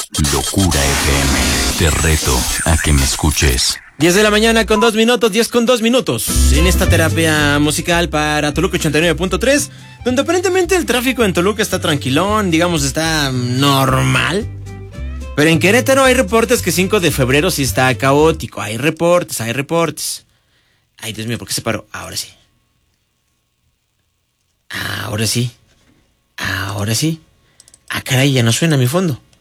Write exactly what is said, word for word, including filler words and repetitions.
Locura F M. Te reto a que me escuches. diez de la mañana con dos minutos, diez con dos minutos. En esta terapia musical para Toluca ochenta y nueve punto tres, donde aparentemente el tráfico en Toluca está tranquilón, digamos, está normal. Pero en Querétaro hay reportes que cinco de febrero sí está caótico. Hay reportes, hay reportes. Ay, Dios mío, ¿por qué se paró? Ahora sí. Ahora sí. Ahora sí. Ah, caray, ya no suena mi fondo.